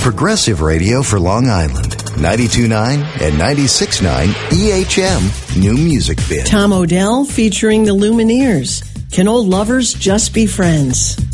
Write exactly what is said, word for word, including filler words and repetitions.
Progressive Radio for Long Island. ninety-two point nine and ninety-six point nine E H M New Music Bin. Tom Odell featuring the Lumineers. Can old lovers just be friends?